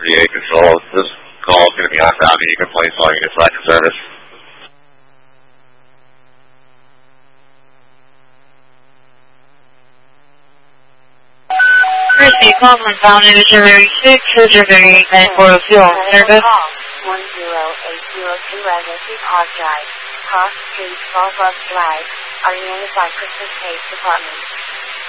VA control. This call is going to be on down. You can place all units back in service. Mercy, call from Fountain Delivery 6, Delivery 9402 on service. 10802 Legacy Park Drive, Cross Street, Fallbrook Drive, Ariana by Christmas Case Department.